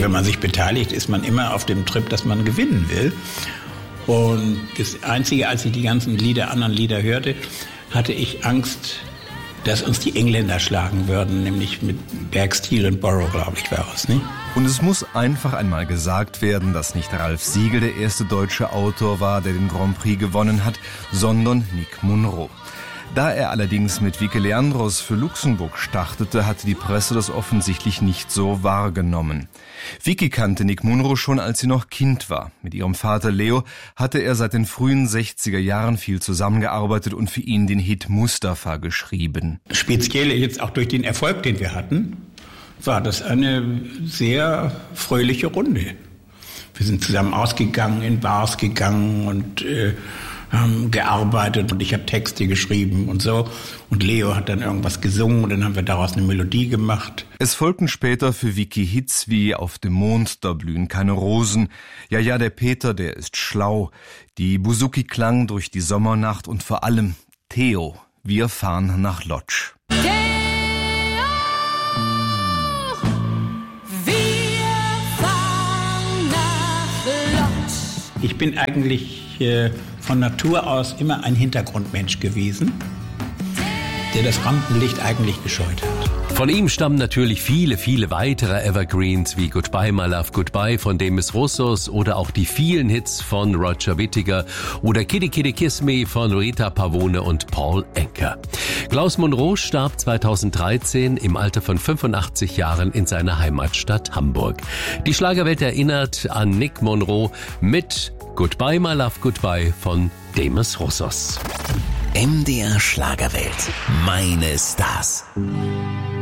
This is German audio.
wenn man sich beteiligt, ist man immer auf dem Trip, dass man gewinnen will. Und das Einzige, als ich die ganzen anderen Lieder hörte, hatte ich Angst, dass uns die Engländer schlagen würden, nämlich mit Berg, Steel und Borough, glaube ich, war es, nicht? Und es muss einfach einmal gesagt werden, dass nicht Ralf Siegel der erste deutsche Autor war, der den Grand Prix gewonnen hat, sondern Nick Munro. Da er allerdings mit Vicky Leandros für Luxemburg startete, hatte die Presse das offensichtlich nicht so wahrgenommen. Vicky kannte Nick Munro schon, als sie noch Kind war. Mit ihrem Vater Leo hatte er seit den frühen 60er Jahren viel zusammengearbeitet und für ihn den Hit Mustafa geschrieben. Speziell jetzt auch durch den Erfolg, den wir hatten, war das eine sehr fröhliche Runde. Wir sind zusammen ausgegangen, in Bars gegangen und haben gearbeitet und ich habe Texte geschrieben und so. Und Leo hat dann irgendwas gesungen und dann haben wir daraus eine Melodie gemacht. Es folgten später für Vicky Hits wie Auf dem Mond, da blühen keine Rosen. Ja, ja, der Peter, der ist schlau. Die Buzuki klang durch die Sommernacht und vor allem Theo, wir fahren nach Lodz. Ich bin eigentlich von Natur aus immer ein Hintergrundmensch gewesen, der das Rampenlicht eigentlich gescheut hat. Von ihm stammen natürlich viele, viele weitere Evergreens wie Goodbye My Love Goodbye von Demis Roussos oder auch die vielen Hits von Roger Whittaker oder Kitty Kitty Kiss Me von Rita Pavone und Paul Anka. Klaus Munro starb 2013 im Alter von 85 Jahren in seiner Heimatstadt Hamburg. Die Schlagerwelt erinnert an Nick Munro mit Goodbye My Love Goodbye von Demis Roussos. MDR Schlagerwelt. Meine Stars.